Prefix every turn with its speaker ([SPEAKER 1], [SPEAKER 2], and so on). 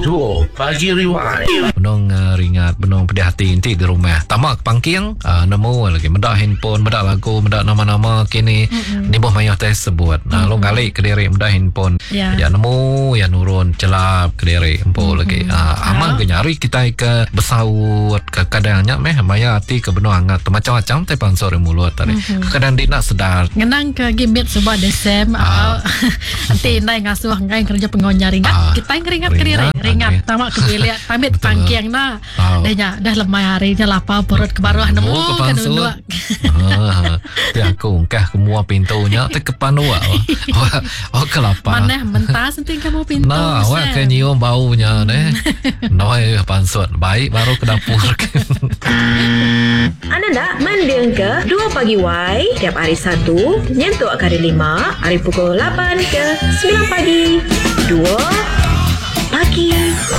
[SPEAKER 1] Dua pagi riwai.
[SPEAKER 2] Benong ringat, benong pedih hati inti di rumah. Tamak pangking, nemu lagi medak handphone, medak lagu, medak nama-nama kini. Ni boh mayah tes sebut. Nah, lo kali ke diri medak handphone. Ya nemu, ya nurun celap ke diri empo lagi. Aman ke nyari kita ke besaut ke kadangnya meh maya hati ke benong hangat macam-macam tapi sore mulut tadi. Kadang dia nak sedar.
[SPEAKER 3] Ngenang ke gimit sebuah desem. Nanti nai ngasuh ngai kerja pengonya ringat. Kita yang ringat ke diri. Ringat tamak ke bilik pamit pangking na. Dah lemah harinya lapar perut ke bawah nemu ke dua.
[SPEAKER 2] Dia aku kah semua pintunya te kepanua. Oh kelapa.
[SPEAKER 3] Mana mentah senting kamu pintu.
[SPEAKER 2] Nah, awak ke nyium baunya deh. Noi pansut baik baru ke dapur.
[SPEAKER 4] Anda nak mendeng ke 2 pagi Y tiap hari Sabtu nyentuk hari 5 hari pukul 8 ke 9 pagi. 2